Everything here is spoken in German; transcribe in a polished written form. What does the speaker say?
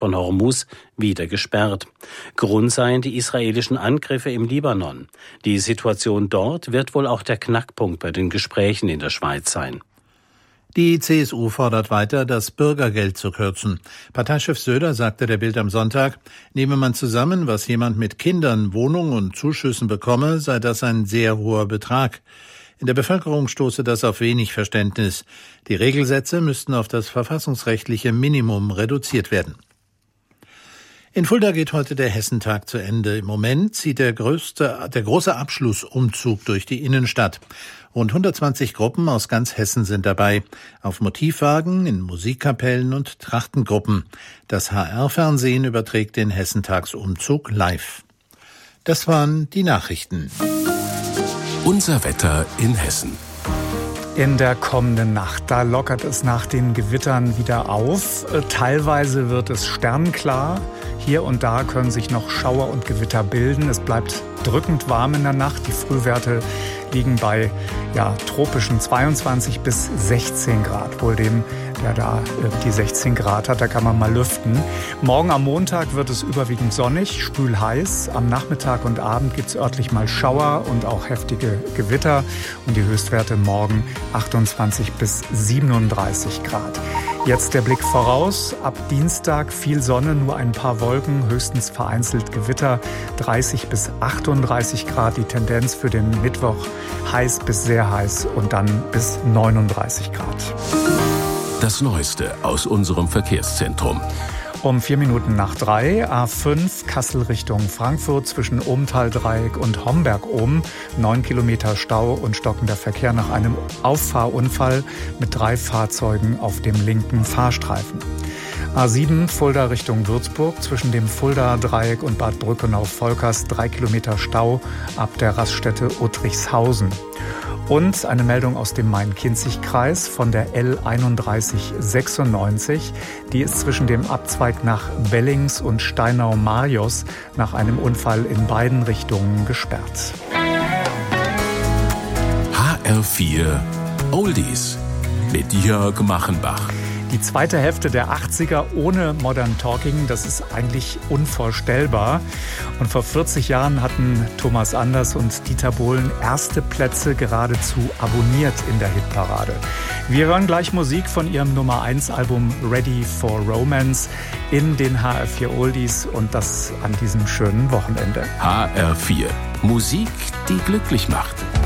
von Hormuz wieder gesperrt. Grund seien die israelischen Angriffe im Libanon. Die Situation dort wird wohl auch der Knackpunkt bei den Gesprächen in der Schweiz sein. Die CSU fordert weiter, das Bürgergeld zu kürzen. Parteichef Söder sagte der Bild am Sonntag, nehme man zusammen, was jemand mit Kindern, Wohnung und Zuschüssen bekomme, sei das ein sehr hoher Betrag. In der Bevölkerung stoße das auf wenig Verständnis. Die Regelsätze müssten auf das verfassungsrechtliche Minimum reduziert werden. In Fulda geht heute der Hessentag zu Ende. Im Moment zieht der große Abschlussumzug durch die Innenstadt. Rund 120 Gruppen aus ganz Hessen sind dabei. Auf Motivwagen, in Musikkapellen und Trachtengruppen. Das HR-Fernsehen überträgt den Hessentagsumzug live. Das waren die Nachrichten. Unser Wetter in Hessen. In der kommenden Nacht, da lockert es nach den Gewittern wieder auf. Teilweise wird es sternklar. Hier und da können sich noch Schauer und Gewitter bilden. Es bleibt drückend warm in der Nacht. Die Frühwerte liegen bei tropischen 22 bis 16 Grad. Wohl dem, der da die 16 Grad hat, da kann man mal lüften. Morgen am Montag wird es überwiegend sonnig, schwül heiß. Am Nachmittag und Abend gibt es örtlich mal Schauer und auch heftige Gewitter. Und die Höchstwerte morgen 28 bis 37 Grad. Jetzt der Blick voraus. Ab Dienstag viel Sonne, nur ein paar Wolken, höchstens vereinzelt Gewitter. 30 bis 38 Grad die Tendenz für den Mittwoch. Heiß bis sehr heiß und dann bis 39 Grad. Das Neueste aus unserem Verkehrszentrum. Um 3:04 A5 Kassel Richtung Frankfurt zwischen Ohmtal-Dreieck und Homberg-Ohm. 9 Kilometer Stau und stockender Verkehr nach einem Auffahrunfall mit 3 Fahrzeugen auf dem linken Fahrstreifen. A7 Fulda Richtung Würzburg zwischen dem Fulda-Dreieck und Bad Brückenau-Volkers 3 Kilometer Stau ab der Raststätte Uttrichshausen. Und eine Meldung aus dem Main-Kinzig-Kreis von der L3196. Die ist zwischen dem Abzweig nach Bellings und Steinau-Marius nach einem Unfall in beiden Richtungen gesperrt. HR4 Oldies mit Jörg Machenbach. Die zweite Hälfte der 80er ohne Modern Talking, das ist eigentlich unvorstellbar. Und vor 40 Jahren hatten Thomas Anders und Dieter Bohlen erste Plätze geradezu abonniert in der Hitparade. Wir hören gleich Musik von ihrem Nummer-1-Album Ready for Romance in den HR4 Oldies und das an diesem schönen Wochenende. HR4 Musik, die glücklich macht.